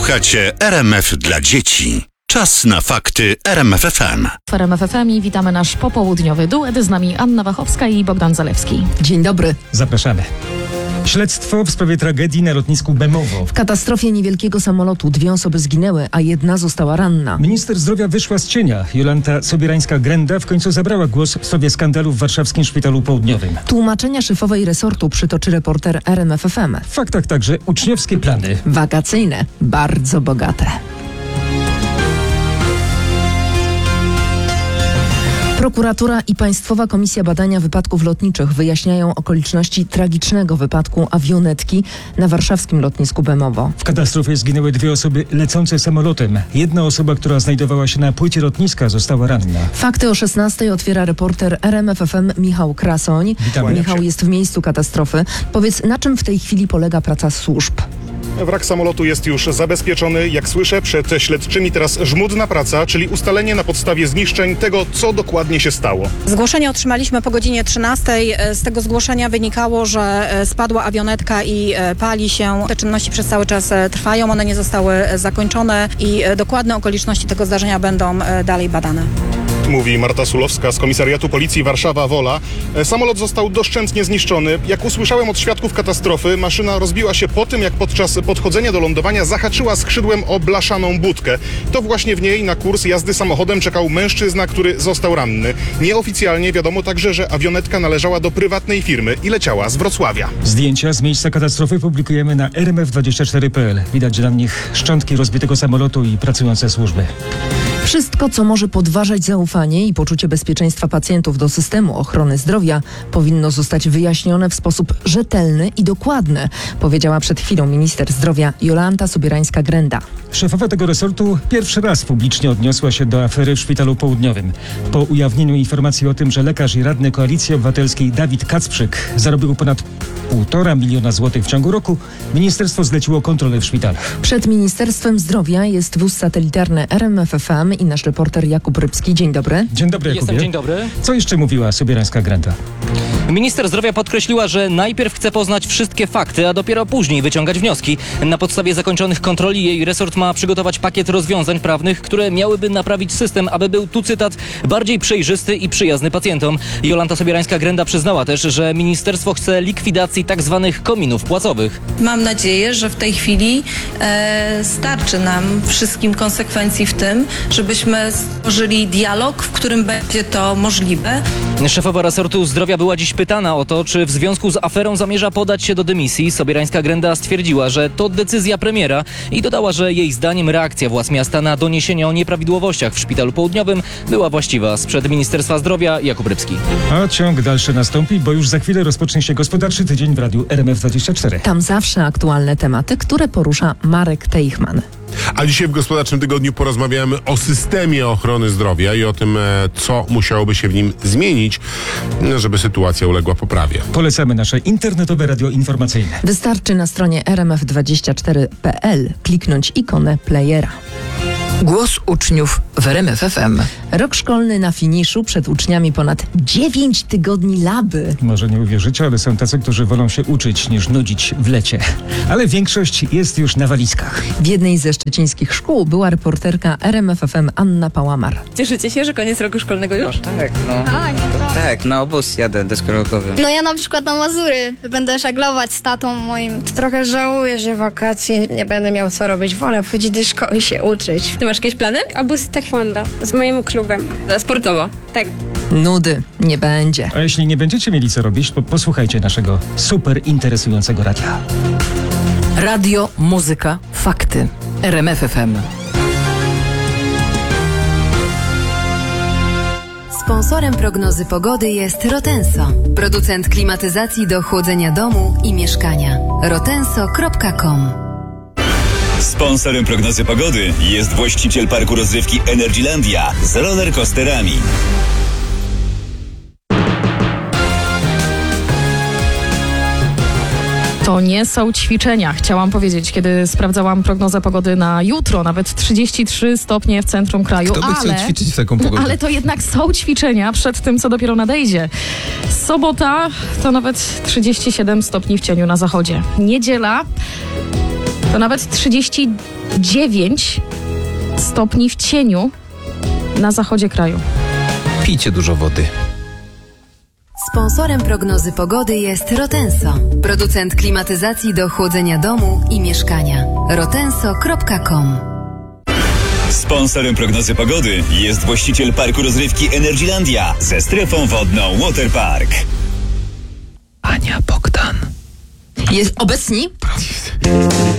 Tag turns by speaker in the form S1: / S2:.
S1: Słuchacie RMF dla dzieci. Czas na fakty RMF FM.
S2: W RMF FM witamy nasz popołudniowy duet. Z nami Anna Wachowska i Bogdan Zalewski.
S3: Dzień dobry.
S4: Zapraszamy. Śledztwo w sprawie tragedii na lotnisku Bemowo.
S3: W katastrofie niewielkiego samolotu 2 osoby zginęły, a 1 została ranna.
S4: Minister zdrowia wyszła z cienia. Jolanta Sobieраńska-Grenda w końcu zabrała głos w sprawie skandalu w warszawskim Szpitalu Południowym.
S3: Tłumaczenia szefowej resortu przytoczy reporter RMF FM.
S4: W faktach także uczniowskie plany.
S3: Wakacyjne, bardzo bogate. Prokuratura i Państwowa Komisja Badania Wypadków Lotniczych wyjaśniają okoliczności tragicznego wypadku awionetki na warszawskim lotnisku Bemowo.
S4: W katastrofie zginęły 2 osoby lecące samolotem. 1 osoba, która znajdowała się na płycie lotniska, została ranna.
S3: Fakty o 16:00 otwiera reporter RMF FM Michał Krasoń.
S4: Witamy.
S3: Michał jest w miejscu katastrofy. Powiedz, na czym w tej chwili polega praca służb?
S5: Wrak samolotu jest już zabezpieczony. Jak słyszę, przed śledczymi teraz żmudna praca, czyli ustalenie na podstawie zniszczeń tego, co dokładnie się stało.
S6: Zgłoszenie otrzymaliśmy po godzinie 13:00. Z tego zgłoszenia wynikało, że spadła awionetka i pali się. Te czynności przez cały czas trwają, one nie zostały zakończone i dokładne okoliczności tego zdarzenia będą dalej badane.
S5: Mówi Marta Sulowska z Komisariatu Policji Warszawa-Wola. Samolot został doszczętnie zniszczony. Jak usłyszałem od świadków katastrofy, maszyna rozbiła się po tym, jak podczas podchodzenia do lądowania zahaczyła skrzydłem o blaszaną budkę. To właśnie w niej na kurs jazdy samochodem czekał mężczyzna, który został ranny. Nieoficjalnie wiadomo także, że awionetka należała do prywatnej firmy i leciała z Wrocławia.
S4: Zdjęcia z miejsca katastrofy publikujemy na rmf24.pl. Widać na nich szczątki rozbitego samolotu i pracujące służby.
S3: Wszystko, co może podważać zaufanie i poczucie bezpieczeństwa pacjentów do systemu ochrony zdrowia, powinno zostać wyjaśnione w sposób rzetelny i dokładny, powiedziała przed chwilą minister zdrowia Jolanta Sobieраńska-Grenda.
S4: Szefowa tego resortu pierwszy raz publicznie odniosła się do afery w Szpitalu Południowym. Po ujawnieniu informacji o tym, że lekarz i radny Koalicji Obywatelskiej Dawid Kacprzyk zarobił ponad 1,5 miliona złotych w ciągu roku, ministerstwo zleciło kontrolę w szpitalach.
S3: Przed Ministerstwem Zdrowia jest wóz satelitarny RMF FM i nasz reporter Jakub Rybski. Dzień dobry.
S4: Dzień dobry, Jakubie.
S7: Dzień dobry.
S4: Co jeszcze mówiła Sobieраńska-Grenda?
S7: Minister zdrowia podkreśliła, że najpierw chce poznać wszystkie fakty, a dopiero później wyciągać wnioski. Na podstawie zakończonych kontroli jej resort ma przygotować pakiet rozwiązań prawnych, które miałyby naprawić system, aby był, tu cytat, bardziej przejrzysty i przyjazny pacjentom. Jolanta Sobieраńska-Grenda przyznała też, że ministerstwo chce likwidacji tzw. kominów płacowych.
S8: Mam nadzieję, że w tej chwili starczy nam wszystkim konsekwencji w tym, żebyśmy stworzyli dialog, w którym będzie to możliwe.
S7: Szefowa resortu zdrowia była dziś pytana o to, czy w związku z aferą zamierza podać się do dymisji. Sobieраńska-Grenda stwierdziła, że to decyzja premiera i dodała, że jej zdaniem reakcja władz miasta na doniesienia o nieprawidłowościach w Szpitalu Południowym była właściwa. Sprzed Ministerstwa Zdrowia Jakub Rybski.
S4: A ciąg dalszy nastąpi, bo już za chwilę rozpocznie się gospodarczy tydzień w radiu RMF24.
S3: Tam zawsze aktualne tematy, które porusza Marek Teichmann.
S9: A dzisiaj w Gospodarczym Tygodniu porozmawiamy o systemie ochrony zdrowia i o tym, co musiałoby się w nim zmienić, żeby sytuacja uległa poprawie.
S4: Polecamy nasze internetowe radio informacyjne.
S3: Wystarczy na stronie rmf24.pl kliknąć ikonę playera.
S10: Głos uczniów w RMF FM.
S3: Rok szkolny na finiszu, przed uczniami ponad 9 tygodni laby.
S4: Może nie uwierzycie, ale są tacy, którzy wolą się uczyć niż nudzić w lecie. Ale większość jest już na walizkach.
S3: W jednej ze szczecińskich szkół była reporterka RMF FM Anna Pałamar.
S11: Cieszycie się, że koniec roku szkolnego już?
S12: Tak, tak, na obóz jadę deskorolkowy.
S13: No ja na przykład na Mazury będę żaglować z tatą moim.
S14: Trochę żałuję, że wakacje nie będę miał co robić. Wolę chodzić do szkoły i się uczyć.
S11: Ty masz jakieś plany?
S14: Obóz taekwondo z moim klubem.
S11: Sportowo?
S14: Tak.
S3: Nudy nie będzie.
S4: A jeśli nie będziecie mieli co robić, to posłuchajcie naszego super interesującego radia.
S10: Radio, muzyka, fakty. RMF FM.
S15: Sponsorem prognozy pogody jest Rotenso, producent klimatyzacji do chłodzenia domu i mieszkania. rotenso.com.
S16: Sponsorem prognozy pogody jest właściciel parku rozrywki Energylandia z rollercoasterami.
S2: To nie są ćwiczenia, chciałam powiedzieć, kiedy sprawdzałam prognozę pogody na jutro, nawet 33 stopnie w centrum kraju.
S17: Kto by chciał ćwiczyć w taką pogodę?
S2: Ale to jednak są ćwiczenia przed tym, co dopiero nadejdzie. Sobota to nawet 37 stopni w cieniu na zachodzie. Niedziela to nawet 39 9 stopni w cieniu na zachodzie kraju.
S17: Pijcie dużo wody.
S15: Sponsorem prognozy pogody jest Rotenso, producent klimatyzacji do chłodzenia domu i mieszkania. rotenso.com.
S16: Sponsorem prognozy pogody jest właściciel parku rozrywki Energylandia ze strefą wodną Waterpark.
S10: Ania Bogdan.
S3: Jest obecni?